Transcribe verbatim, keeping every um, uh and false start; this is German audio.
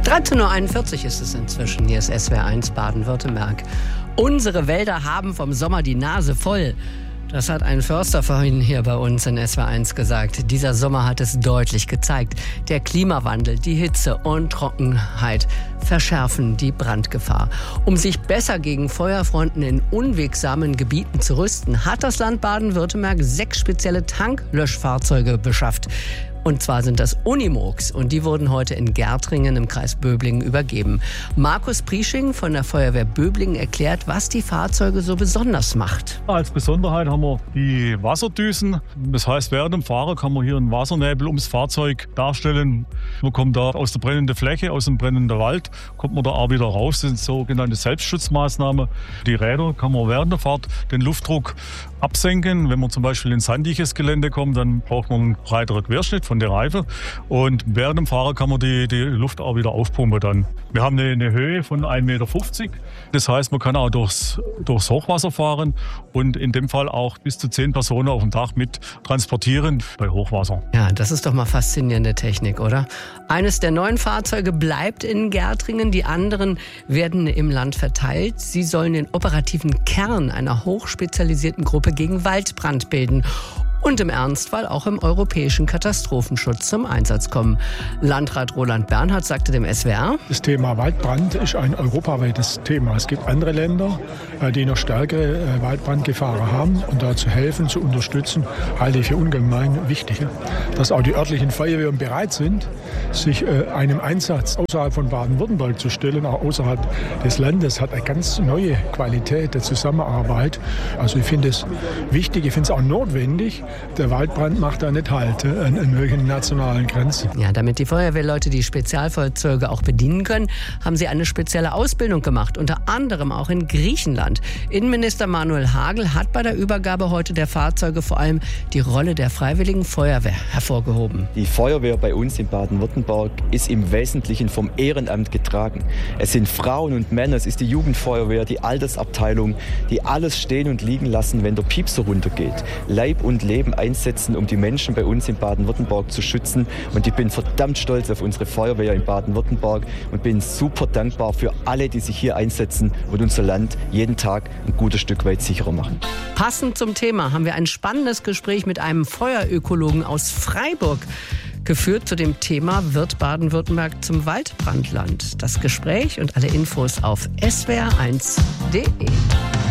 dreizehn Uhr einundvierzig ist es inzwischen. Hier ist S W R eins Baden-Württemberg. Unsere Wälder haben vom Sommer die Nase voll. Das hat ein Förster vorhin hier bei uns in S W R eins gesagt. Dieser Sommer hat es deutlich gezeigt. Der Klimawandel, die Hitze und Trockenheit verschärfen die Brandgefahr. Um sich besser gegen Feuerfronten in unwegsamen Gebieten zu rüsten, hat das Land Baden-Württemberg sechs spezielle Tanklöschfahrzeuge beschafft. Und zwar sind das Unimogs und die wurden heute in Gärtringen im Kreis Böblingen übergeben. Markus Priesching von der Feuerwehr Böblingen erklärt, was die Fahrzeuge so besonders macht. Als Besonderheit haben wir die Wasserdüsen. Das heißt, während dem Fahren kann man hier einen Wassernebel ums Fahrzeug darstellen. Man kommt da aus der brennenden Fläche, aus dem brennenden Wald, kommt man da auch wieder raus. Das sind sogenannte Selbstschutzmaßnahmen. Die Räder kann man während der Fahrt den Luftdruck absenken. Wenn man zum Beispiel in sandiges Gelände kommt, dann braucht man einen breiteren Querschnitt von der Reife. Und während dem Fahren kann man die, die Luft auch wieder aufpumpen dann. Wir haben eine, eine Höhe von ein Meter fünfzig. Das heißt, man kann auch durchs, durchs Hochwasser fahren und in dem Fall auch bis zu zehn Personen auf dem Dach mit transportieren bei Hochwasser. Ja, das ist doch mal faszinierende Technik, oder? Eines der neuen Fahrzeuge bleibt in Gärtringen, die anderen werden im Land verteilt. Sie sollen den operativen Kern einer hochspezialisierten Gruppe gegen Waldbrand bilden und im Ernstfall auch im europäischen Katastrophenschutz zum Einsatz kommen. Landrat Roland Bernhardt sagte dem S W R: Das Thema Waldbrand ist ein europaweites Thema. Es gibt andere Länder, die noch stärkere Waldbrandgefahren haben. Und da zu helfen, zu unterstützen, halte ich für ungemein wichtig. Dass auch die örtlichen Feuerwehren bereit sind, sich einem Einsatz außerhalb von Baden-Württemberg zu stellen, auch außerhalb des Landes, hat eine ganz neue Qualität der Zusammenarbeit. Also ich finde es wichtig, ich finde es auch notwendig. Der Waldbrand macht da nicht Halt an, an irgendeinen nationalen Grenzen. Ja, damit die Feuerwehrleute die Spezialfahrzeuge auch bedienen können, haben sie eine spezielle Ausbildung gemacht, unter anderem auch in Griechenland. Innenminister Manuel Hagel hat bei der Übergabe heute der Fahrzeuge vor allem die Rolle der Freiwilligen Feuerwehr hervorgehoben. Die Feuerwehr bei uns in Baden-Württemberg ist im Wesentlichen vom Ehrenamt getragen. Es sind Frauen und Männer, es ist die Jugendfeuerwehr, die Altersabteilung, die alles stehen und liegen lassen, wenn der Piepser runtergeht. Leib und Leben einsetzen, um die Menschen bei uns in Baden-Württemberg zu schützen. Und ich bin verdammt stolz auf unsere Feuerwehr in Baden-Württemberg und bin super dankbar für alle, die sich hier einsetzen und unser Land jeden Tag ein gutes Stück weit sicherer machen. Passend zum Thema haben wir ein spannendes Gespräch mit einem Feuerökologen aus Freiburg geführt. Zu dem Thema: Wird Baden-Württemberg zum Waldbrandland? Das Gespräch und alle Infos auf S W R eins punkt de.